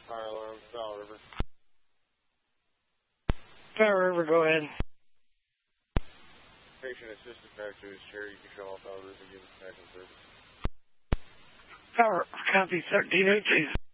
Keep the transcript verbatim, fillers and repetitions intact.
Fire alarm, Foul River. Foul River, go ahead. Patient assisted back to his chair. You can show off Foul River and give us back in service. Foul, copy thirteen eighteen.